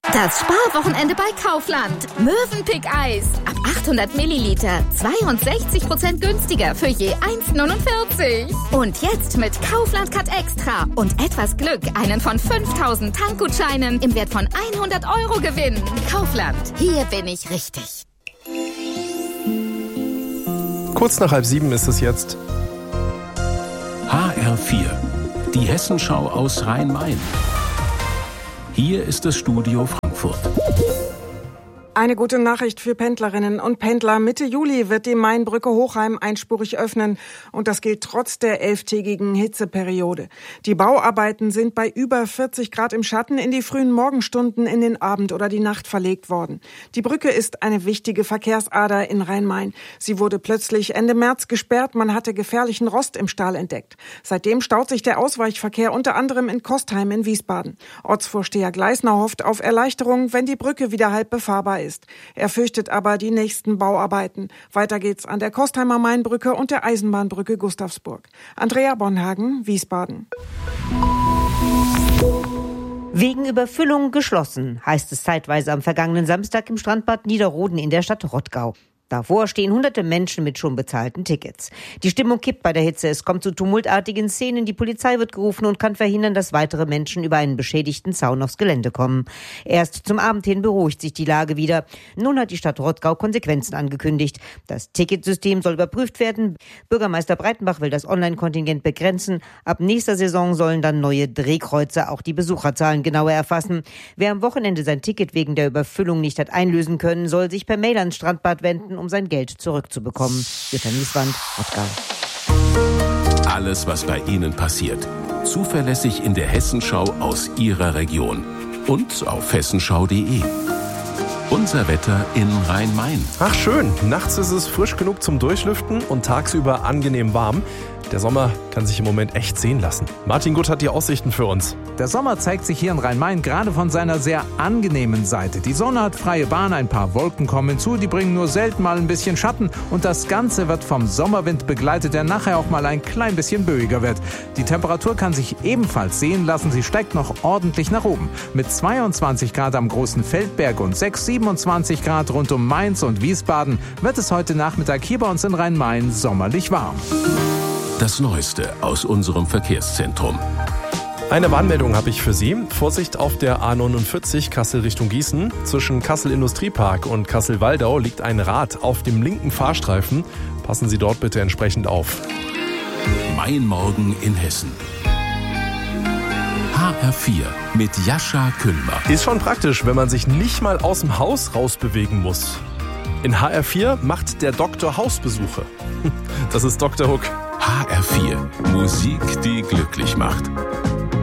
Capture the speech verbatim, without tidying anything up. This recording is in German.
Das Sparwochenende bei Kaufland. Mövenpick-Eis. Ab achthundert Milliliter. zweiundsechzig Prozent günstiger für je eins Komma neunundvierzig. Und jetzt mit Kaufland Cut Extra und etwas Glück einen von fünftausend Tankgutscheinen im Wert von hundert Euro gewinnen. Kaufland. Hier bin ich richtig. Kurz nach halb sieben ist es jetzt. H R vier. Die Hessenschau aus Rhein-Main. Hier ist das Studio Frankfurt. Eine gute Nachricht für Pendlerinnen und Pendler. Mitte Juli wird die Mainbrücke Hochheim einspurig öffnen. Und das gilt trotz der elftägigen Hitzeperiode. Die Bauarbeiten sind bei über vierzig Grad im Schatten in die frühen Morgenstunden in den Abend oder die Nacht verlegt worden. Die Brücke ist eine wichtige Verkehrsader in Rhein-Main. Sie wurde plötzlich Ende März gesperrt. Man hatte gefährlichen Rost im Stahl entdeckt. Seitdem staut sich der Ausweichverkehr unter anderem in Kostheim in Wiesbaden. Ortsvorsteher Gleisner hofft auf Erleichterung, wenn die Brücke wieder halb befahrbar ist. Er fürchtet aber die nächsten Bauarbeiten. Weiter geht's an der Kostheimer Mainbrücke und der Eisenbahnbrücke Gustavsburg. Andrea Bonhagen, Wiesbaden. Wegen Überfüllung geschlossen, heißt es zeitweise am vergangenen Samstag im Strandbad Niederroden in der Stadt Rottgau. Davor stehen hunderte Menschen mit schon bezahlten Tickets. Die Stimmung kippt bei der Hitze. Es kommt zu tumultartigen Szenen. Die Polizei wird gerufen und kann verhindern, dass weitere Menschen über einen beschädigten Zaun aufs Gelände kommen. Erst zum Abend hin beruhigt sich die Lage wieder. Nun hat die Stadt Rottgau Konsequenzen angekündigt. Das Ticketsystem soll überprüft werden. Bürgermeister Breitenbach will das Online-Kontingent begrenzen. Ab nächster Saison sollen dann neue Drehkreuze auch die Besucherzahlen genauer erfassen. Wer am Wochenende sein Ticket wegen der Überfüllung nicht hat einlösen können, soll sich per Mail ans Strandbad wenden, um sein Geld zurückzubekommen. Jutta Nieswand, Rottgau. Alles, was bei Ihnen passiert. Zuverlässig in der Hessenschau aus Ihrer Region. Und auf hessenschau punkt de. Unser Wetter in Rhein-Main. Ach schön, nachts ist es frisch genug zum Durchlüften und tagsüber angenehm warm. Der Sommer kann sich im Moment echt sehen lassen. Martin Gutt hat die Aussichten für uns. Der Sommer zeigt sich hier in Rhein-Main gerade von seiner sehr angenehmen Seite. Die Sonne hat freie Bahn, ein paar Wolken kommen hinzu, die bringen nur selten mal ein bisschen Schatten. Und das Ganze wird vom Sommerwind begleitet, der nachher auch mal ein klein bisschen böiger wird. Die Temperatur kann sich ebenfalls sehen lassen, sie steigt noch ordentlich nach oben. Mit zweiundzwanzig Grad am Großen Feldberg und sechs, siebenundzwanzig Grad rund um Mainz und Wiesbaden wird es heute Nachmittag hier bei uns in Rhein-Main sommerlich warm. Das Neueste aus unserem Verkehrszentrum. Eine Warnmeldung habe ich für Sie. Vorsicht auf der A neunundvierzig Kassel Richtung Gießen. Zwischen Kassel Industriepark und Kassel-Waldau liegt ein Rad auf dem linken Fahrstreifen. Passen Sie dort bitte entsprechend auf. Mein Morgen in Hessen. H R vier mit Jascha Küllmer. Ist schon praktisch, wenn man sich nicht mal aus dem Haus rausbewegen muss. In H R vier macht der Doktor Hausbesuche. Das ist Doktor Hook. H R vier. Musik, die glücklich macht.